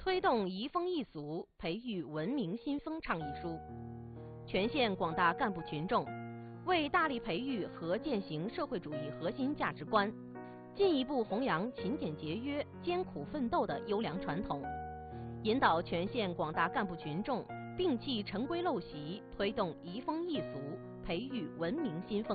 推动移风易俗，培育文明新风倡议书，全县广大干部群众为大力培育和践行社会主义核心价值观，进一步弘扬勤俭节约、艰苦奋斗的优良传统，引导全县广大干部群众摒弃陈规陋习，推动移风易俗，培育文明新风。